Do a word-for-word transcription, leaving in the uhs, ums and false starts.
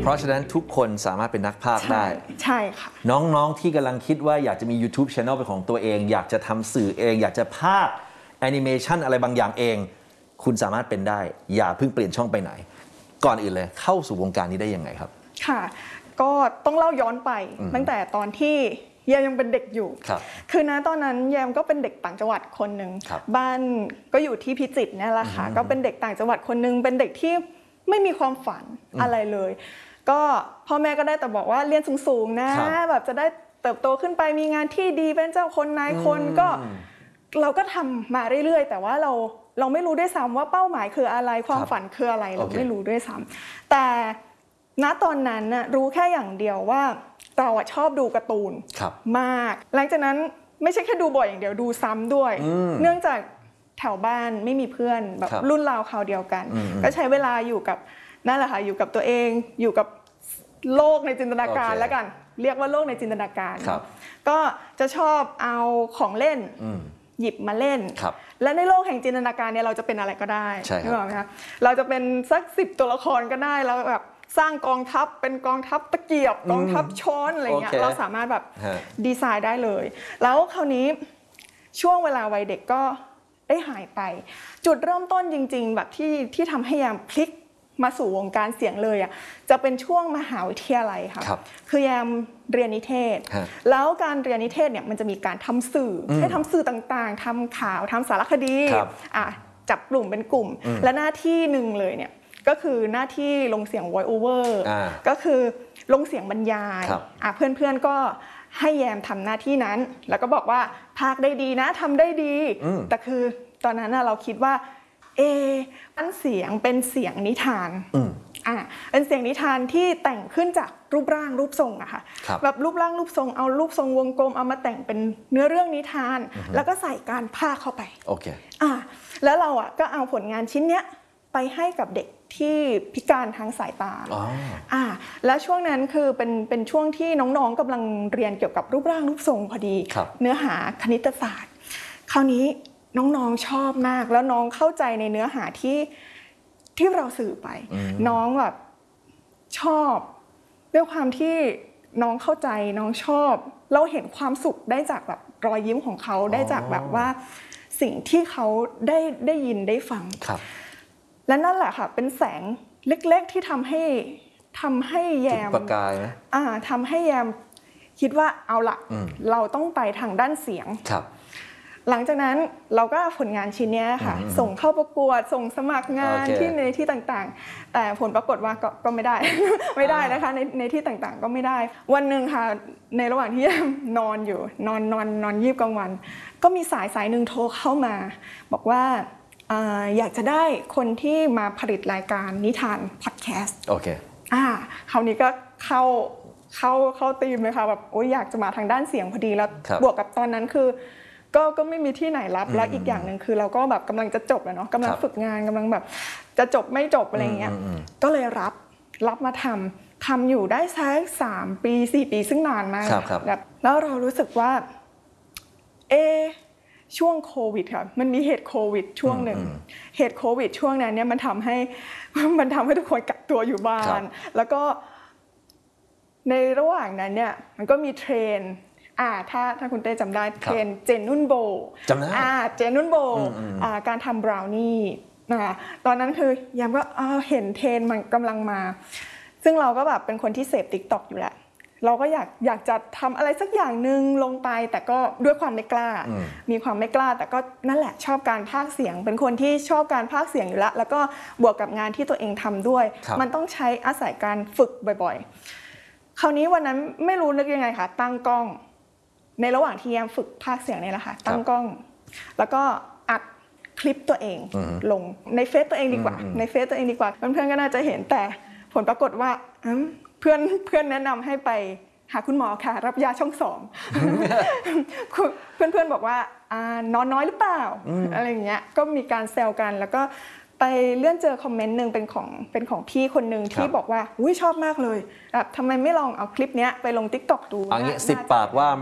ราะฉะนั้นทุกคนสามารถเป็นนักพากย์ได้ใช่ค่ะน้องๆที่กำลังคิดว่าอยากจะมี YouTube Channel เป็นของตัวเองอยากจะทำสื่อเองอยากจะพากย์แอนิเมชันอะไรบางอย่างเองคุณสามารถเป็นได้อย่าเพิ่งเปลี่ยนช่องไปไหนก่อนอื่นเลยเข้าสู่วงการนี้ได้ยังไงครับค่ะก็ต้องเล่าย้อนไปตั้งแต่ตอนที่แยมยังเป็นเด็กอยู่คือนะตอนนั้นแยมก็เป็นเด็กต่างจังหวัดคนหนึ่งบ้านก็อยู่ที่พิจิตรนี่แหละค่ะก็เป็นเด็กต่างจังหวัดคนหนึ่งเป็นเด็กที่ไม่มีความฝันอะไรเลยก็พ่อแม่ก็ได้แต่บอกว่าเรียนสูงๆนะแบบจะได้เติบโตขึ้นไปมีงานที่ดีเป็นเจ้าคนนายคนก็เราก็ทำมาเรื่อยๆแต่ว่าเราเราไม่รู้ด้วยซ้ำว่าเป้าหมายคืออะไรความฝันคืออะไรเราไม่รู้ด้วยซ้ำแต่ณตอนนั้นน่ะรู้แค่อย่างเดียวว่าเราชอบดูการ์ตูนมากหลังจากนั้นไม่ใช่แค่ดูบ่อยอย่างเดียวดูซ้ำด้วยเนื่องจากแถวบ้านไม่มีเพื่อนแบบรุ่นราวคราวเดียวกันก็ใช้เวลาอยู่กับนั่นแหละค่ะอยู่กับตัวเองอยู่กับโลกในจินตนาการแล้วกันเรียกว่าโลกในจินตนาการก็จะชอบเอาของเล่นหยิบมาเล่นและในโลกแห่งจินตนาการเนี่ยเราจะเป็นอะไรก็ได้ใช่ไหมคะเราจะเป็นสักสิบตัวละครก็ได้เราแบบสร้างกองทัพเป็นกองทัพตะเกียบกองทัพช้อนอะไรเงี้ยเราสามารถแบบดีไซน์ได้เลยแล้วคราวนี้ช่วงเวลาวัยเด็กก็ได้หายไปจุดเริ่มต้นจริงๆแบบที่ที่ทำให้แยมพลิกมาสู่วงการเสียงเลยอ่ะจะเป็นช่วงมหาวิทยาลัยค่ะคือแยมเรียนนิเทศแล้วการเรียนนิเทศเนี่ยมันจะมีการทำสื่อให้ทำสื่อต่างๆทำข่าวทำสารคดีอ่ะจับกลุ่มเป็นกลุ่มและหน้าที่หนึ่งเลยเนี่ยก็คือหน้าที่ลงเสียง voice over ก็คือลงเสียงบรรยายอ่ะเพื่อนๆก็ให้แยมทำหน้าที่นั้นแล้วก็บอกว่าพากได้ดีนะทำได้ดีแต่คือตอนนั้นเราคิดว่าเออันเสียงเป็นเสียงนิทานอ่าเป็นเสียงนิทานที่แต่งขึ้นจากรูปร่างรูปทรงอะค่ะแบบรูปร่างรูปทรงเอารูปทรงวงกลมเอามาแต่งเป็นเนื้อเรื่องนิทานแล้วก็ใส่การพากย์เข้าไปโอเคอ่าแล้วเราอะก็เอาผลงานชิ้นเนี้ยไปให้กับเด็กที่พิการทางสายตาอ๋ออ่าแล้วช่วงนั้นคือเป็นเป็นช่วงที่น้องๆกำลังเรียนเกี่ยวกับรูปร่างรูปทรงพอดีเนื้อหาคณิตศาสตร์คราวนี้น้องๆชอบมากแล้วน้องเข้าใจในเนื้อหาที่ที่เราสื่อไปน้องแบบชอบด้วยความที่น้องเข้าใจน้องชอบเราเห็นความสุขได้จากแบบรอยยิ้มของเขาได้จากแบบว่าสิ่งที่เขาได้ได้ยินได้ฟังและนั่นแหละค่ะเป็นแสงเล็กๆที่ทำให้ทำให้แยมประกายนะอ่าทำให้แยมคิดว่าเอาละเราต้องไปทางด้านเสียงหลังจากนั้นเราก็ผลงานชิ้นนี้ค่ะส่งเข้าประกวดส่งสมัครงานที่ในที่ต่างๆแต่ผลปรากฏว่าก็ก็ไม่ได้ ไม่ได้นะคะในในที่ต่างๆก็ไม่ได้วันหนึ่งค่ะในระหว่างที่นอนอยู่นอนนอนนอนยีบกลางวันก็มีสายสายหนึ่งโทรเข้ามาบอกว่าอยากจะได้คนที่มาผลิตรายการนิทานพอดแคสต์โอเคอ่าคราวนี้ก็เข้าเข้าเข้าธีมเลยค่ะแบบโอ๊ยอยากจะมาทางด้านเสียงพอดีแล้วบวกกับตอนนั้นคือก็ก็ไม่มีที่ไหนรับแล้วอีกอย่างหนึ่งคือเราก็แบบกำลังจะจบแล้วเนาะกำลังฝึกงานกำลังแบบจะจบไม่จบอะไรเงี้ยก็เลยรับรับมาทำทำอยู่ได้สักสามปีสี่ปีซึ่งนานมากแบบแล้วเรารู้สึกว่าเอช่วงโควิดค่ะมันมีเหตุโควิดช่วงหนึ่งเหตุโควิดช่วงนั้นเนี่ยมันทำให้มันทำให้ทุกคนกักตัวอยู่บ้านแล้วก็ในระหว่างนั้นเนี่ยมันก็มีเทรนอ่าถ้าถ้าคุณเต้จำได้เทรนเจนนุ่นโบจำได้อ่าเจนนุ่นโบอ่าการทำบราวนี่นะคะตอนนั้นคือยามก็เห็นเทรนมันกำลังมาซึ่งเราก็แบบเป็นคนที่เสพ ติ๊กต็อก อยู่แหละเราก็อยากอยากจะทำอะไรสักอย่างหนึ่งลงไปแต่ก็ด้วยความไม่กล้ามีความไม่กล้าแต่ก็นั่นแหละชอบการพากย์เสียงเป็นคนที่ชอบการพากย์เสียงอยู่แล้วแล้วก็บวกกับงานที่ตัวเองทำด้วยมันต้องใช้อาศัยการฝึกบ่อยๆคราวนี้วันนั้นไม่รู้นึกยังไงคะตั้งกล้องในระหว่างที่แยมฝึกพากย์เสียงนี่แหละค่ะตั้งกล้องแล้วก็อัดคลิปตัวเองลงในเฟซตัวเองดีกว่าในเฟซตัวเองดีกว่าเพื่อนๆก็น่าจะเห็นแต่ผลปรากฏว่าเพื่อนเพื่อนแนะนำให้ไปหาคุณหมอค่ะรับยาช่องสองเพื่อนๆบอกว่านอนน้อยหรือเปล่าอะไรอย่างเงี้ยก็มีการแซวกันแล้วก็ไปเลื่อนเจอคอมเมนต์นึงเป็นของเป็นของพี่คนนึงที่บอกว่าอุ้ยชอบมากเลยแบบทำไมไม่ลองเอาคลิปนี้ไปลง ติ๊กต็อก ดูอันนี้สิบปากว่า